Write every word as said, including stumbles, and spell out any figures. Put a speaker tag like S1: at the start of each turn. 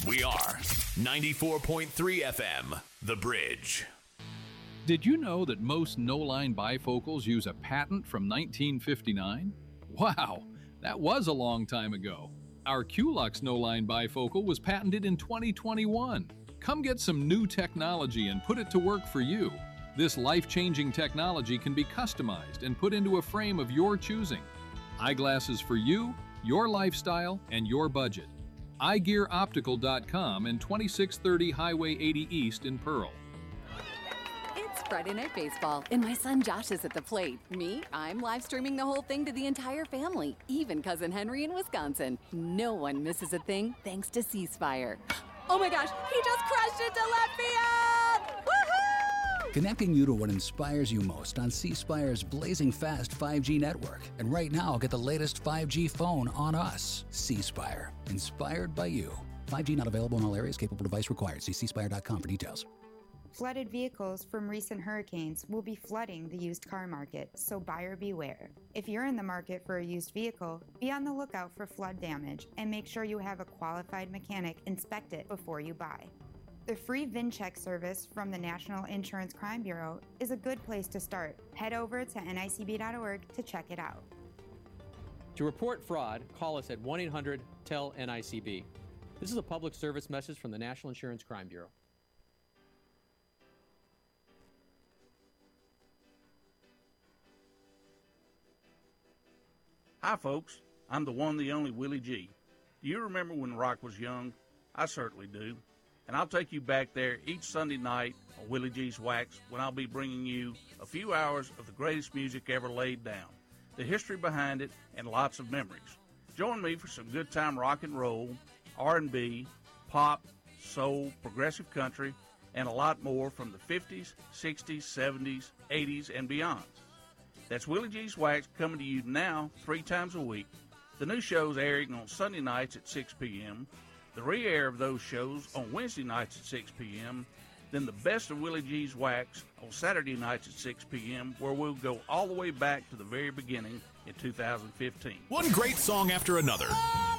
S1: We are ninety-four point three F M, The Bridge.
S2: Did you know that most no-line bifocals use a patent from nineteen fifty-nine? Wow, that was a long time ago. Our Q-Lux no-line bifocal was patented in twenty twenty-one. Come get some new technology and put it to work for you. This life-changing technology can be customized and put into a frame of your choosing. Eyeglasses for you, your lifestyle, and your budget. eye gear optical dot com and twenty-six thirty Highway eighty East in Pearl.
S3: It's Friday Night Baseball, and my son Josh is at the plate. Me, I'm live streaming the whole thing to the entire family, even Cousin Henry in Wisconsin. No one misses a thing thanks to C Spire. Oh my gosh, he just crashed into left field! Woohoo!
S4: Connecting you to what inspires you most on C Spire's blazing fast five G network. And right now, get the latest five G phone on us. C Spire, inspired by you. five G not available in all areas. Capable device required. See c spire dot com for details.
S5: Flooded vehicles from recent hurricanes will be flooding the used car market, so buyer beware. If you're in the market for a used vehicle, be on the lookout for flood damage and make sure you have a qualified mechanic inspect it before you buy. The free VinCheck service from the National Insurance Crime Bureau is a good place to start. Head over to N I C B dot org to check it out.
S6: To report fraud, call us at one eight hundred T E L N I C B. This is a public service message from the National Insurance Crime Bureau.
S7: Hi, folks. I'm the one, the only Willie G. Do you remember when rock was young? I certainly do. And I'll take you back there each Sunday night on Willie G's Wax when I'll be bringing you a few hours of the greatest music ever laid down, the history behind it, and lots of memories. Join me for some good time rock and roll, R and B, pop, soul, progressive country, and a lot more from the fifties, sixties, seventies, eighties, and beyond. That's Willie G's Wax coming to you now three times a week. The new show's airing on Sunday nights at six p.m., the re-air of those shows on Wednesday nights at six p.m., then the best of Willie G's Wax on Saturday nights at six p.m., where we'll go all the way back to the very beginning in two thousand fifteen.
S1: One great song after another.